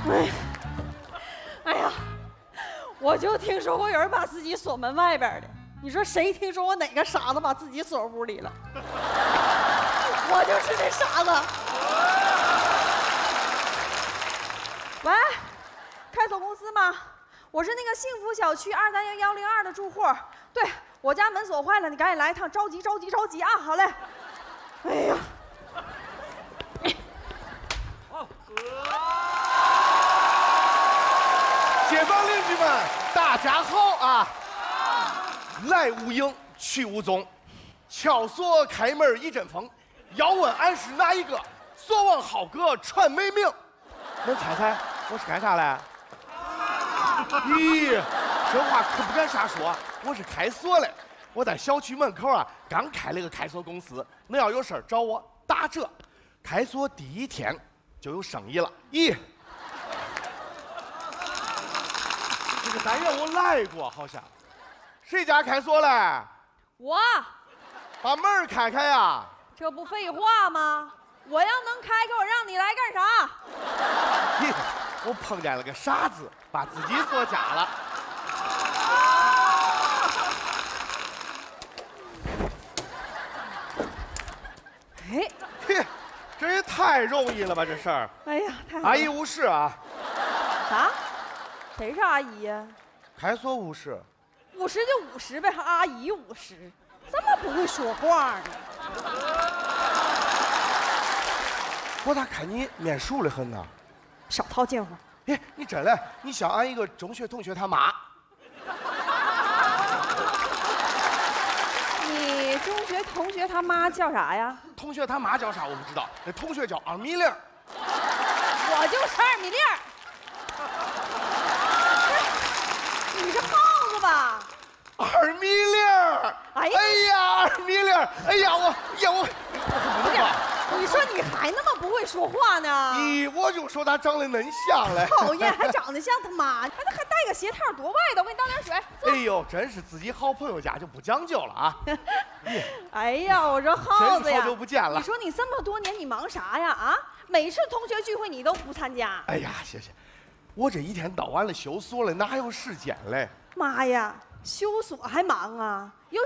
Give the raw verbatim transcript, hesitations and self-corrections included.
哎，哎呀，我就听说过有人把自己锁门外边的，你说谁听说过哪个傻子把自己锁屋里了？我就是那傻子。喂，开锁公司吗？我是那个幸福小区二三幺幺零二的住户。对，我家门锁坏了，你赶紧来一趟，着急着急着急啊！好嘞。哎呀。 街坊邻居们，大家好啊！来无影，去无踪，敲锁开门一阵风。要问俺是哪一个？锁王好哥传美名。能猜猜我是干啥嘞？咦，这话可不敢瞎说，我是开锁嘞。我在小区门口啊，刚开了个开锁公司，恁要有事儿找我打折。开锁第一天就有生意了。咦，这个单元我来过，好像。谁家开锁嘞？ 我。 把门开开呀！ 这不废话吗？我要能开开，我让你来干啥？ 嘿，我碰见了个傻子，把自己锁家了。 哎， 嘿，这也太容易了吧，这事儿。 哎呀，太好了。 阿姨无事啊。 啥？谁是阿姨呀？ 开锁无事。 五十就五十呗，还阿姨五十，这么不会说话呢？ 我咋看你面熟的很呢？ 少套近乎。 哎，你真的，你像俺一个中学同学他妈。 你中学同学他妈叫啥呀？ 同学他妈叫啥我不知道，那同学叫二米零。 我就是二米零。你是耗子吧？ 二米零。 哎呀， 哎呀，二米零。哎呀，我呀我。 不是，你说你还那么不会说话呢？ 咦，我就说他长得嫩像嘞。 讨厌，还长得像他妈，还还带个鞋套，多外的！我给你倒点水。 哎呦，真是自己好朋友家就不讲究了啊！ 哎呀，我说耗子呀， 好久不见了。 你说你这么多年你忙啥呀？啊，每次同学聚会你都不参加。 哎呀，谢谢，我这一天到晚的修锁了，哪有时间嘞？ 妈呀，修锁还忙啊？有